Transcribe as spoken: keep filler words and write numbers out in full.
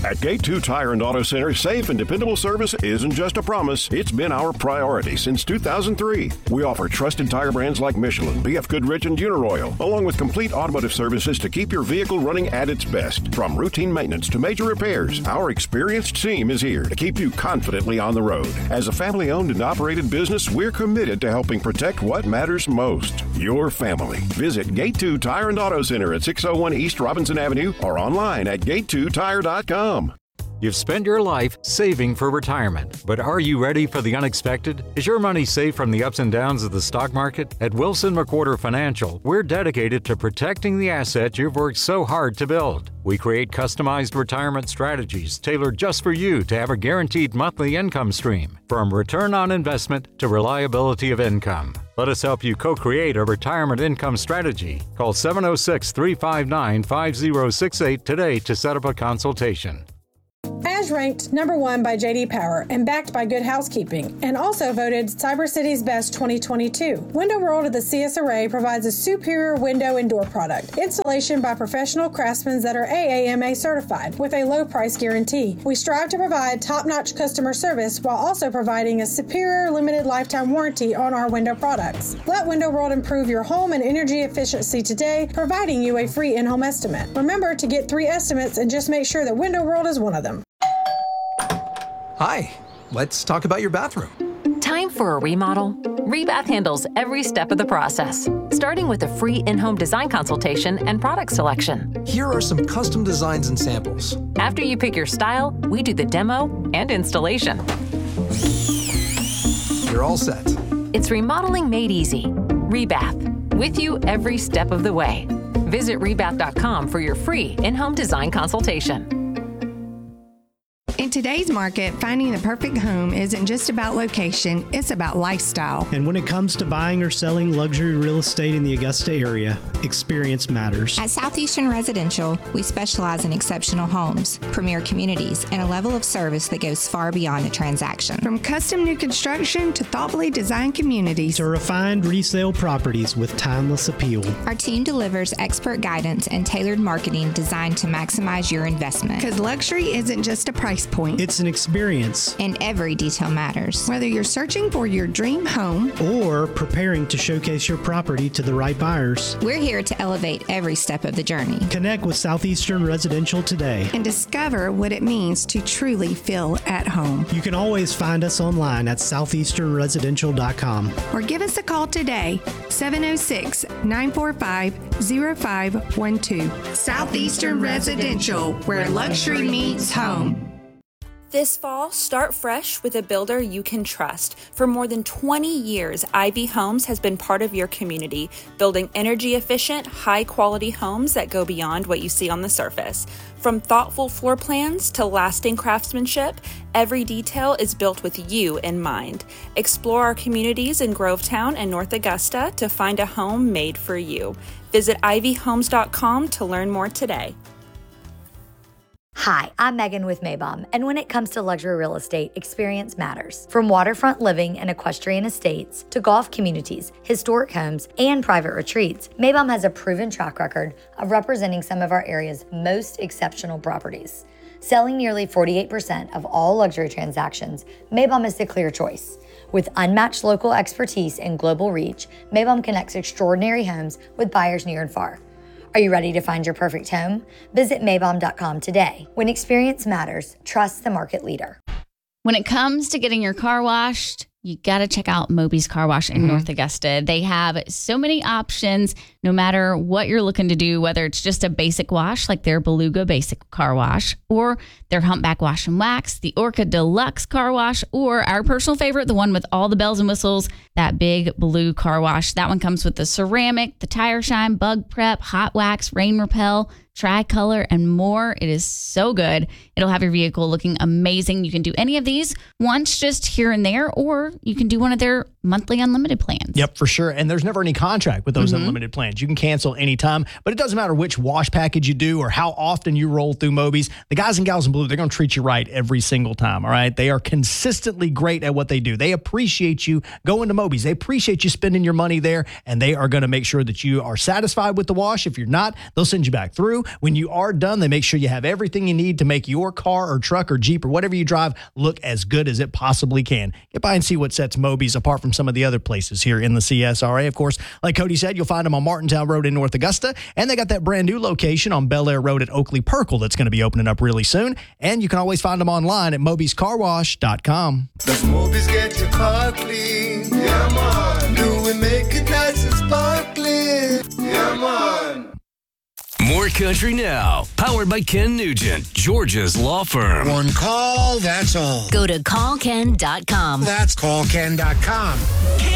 At Gate two Tire and Auto Center, safe and dependable service isn't just a promise, it's been our priority since two thousand three. We offer trusted tire brands like Michelin, B F Goodrich, and Uniroyal, along with complete automotive services to keep your vehicle running at its best. From routine maintenance to major repairs, our experienced team is here to keep you confidently on the road. As a family-owned and operated business, we're committed to helping protect what matters most, your family. Visit Gate two Tire and Auto Center at six oh one East Robinson Avenue or online at gate two tire dot com. You've spent your life saving for retirement, but are you ready for the unexpected? Is your money safe from the ups and downs of the stock market? At Wilson McWhorter Financial, we're dedicated to protecting the assets you've worked so hard to build. We create customized retirement strategies tailored just for you to have a guaranteed monthly income stream, from return on investment to reliability of income. Let us help you co-create a retirement income strategy. Call seven oh six, three five nine, five oh six eight today to set up a consultation. As ranked number one by J D Power and backed by Good Housekeeping, and also voted Cyber City's Best twenty twenty-two. Window World of the C S Array provides a superior window and door product. Installation by professional craftsmen that are A A M A certified with a low price guarantee. We strive to provide top-notch customer service while also providing a superior limited lifetime warranty on our window products. Let Window World improve your home and energy efficiency today, providing you a free in-home estimate. Remember to get three estimates and just make sure that Window World is one of them. Hi, let's talk about your bathroom. Time for a remodel? Rebath handles every step of the process, starting with a free in-home design consultation and product selection. Here are some custom designs and samples. After you pick your style, we do the demo and installation. You're all set. It's remodeling made easy. Rebath, with you every step of the way. Visit rebath dot com for your free in-home design consultation. In today's market, finding the perfect home isn't just about location, it's about lifestyle. And when it comes to buying or selling luxury real estate in the Augusta area, experience matters. At Southeastern Residential, we specialize in exceptional homes, premier communities, and a level of service that goes far beyond the transaction. From custom new construction to thoughtfully designed communities to refined resale properties with timeless appeal. Our team delivers expert guidance and tailored marketing designed to maximize your investment. Because luxury isn't just a price point. It's an experience. And every detail matters. Whether you're searching for your dream home or preparing to showcase your property to the right buyers, we're here to elevate every step of the journey. Connect with Southeastern Residential today and discover what it means to truly feel at home. You can always find us online at southeastern residential dot com or give us a call today, seven oh six, nine four five, oh five one two. Southeastern Residential, where luxury meets home. This fall, start fresh with a builder you can trust. For more than twenty years, Ivy Homes has been part of your community, building energy-efficient, high-quality homes that go beyond what you see on the surface. From thoughtful floor plans to lasting craftsmanship, every detail is built with you in mind. Explore our communities in Grovetown and North Augusta to find a home made for you. Visit ivy homes dot com to learn more today. Hi, I'm Megan with Maybom, and when it comes to luxury real estate, experience matters. From waterfront living and equestrian estates to golf communities, historic homes, and private retreats, Maybom has a proven track record of representing some of our area's most exceptional properties. Selling nearly forty-eight percent of all luxury transactions, Maybom is the clear choice. With unmatched local expertise and global reach, Maybom connects extraordinary homes with buyers near and far. Are you ready to find your perfect home? Visit maybom dot com today. When experience matters, trust the market leader. When it comes to getting your car washed, you got to check out Moby's Car Wash in mm-hmm. North Augusta. They have so many options, no matter what you're looking to do, whether it's just a basic wash like their Beluga Basic Car Wash, or their Humpback Wash and Wax, the Orca Deluxe Car Wash, or our personal favorite, the one with all the bells and whistles, that Big Blue Car Wash. That one comes with the ceramic, the tire shine, bug prep, hot wax, rain repel, tricolor, and more. It is so good. It'll have your vehicle looking amazing. You can do any of these once just here and there, or you can do one of their monthly unlimited plans. Yep, for sure. And there's never any contract with those Mhm. unlimited plans. You can cancel anytime, but it doesn't matter which wash package you do or how often you roll through Moby's. The guys and gals in blue, they're going to treat you right every single time, all right? They are consistently great at what they do. They appreciate you going to Moby's. They appreciate you spending your money there, and they are going to make sure that you are satisfied with the wash. If you're not, they'll send you back through. When you are done, they make sure you have everything you need to make your car or truck or Jeep or whatever you drive look as good as it possibly can. Get by and see what sets Moby's apart from some of the other places here in the C S R A. Of course, like Cody said, you'll find them on Martintown Road in North Augusta, and they got that brand new location on Bel Air Road at Oakley Perkle that's going to be opening up really soon. And you can always find them online at Moby's Car Wash dot com. Does Moby's get your car clean? Yeah, man. Do we make it nice and sparkling? Yeah, man. More Country Now, powered by Ken Nugent, Georgia's law firm. One call, that's all. Go to call ken dot com. That's call ken dot com.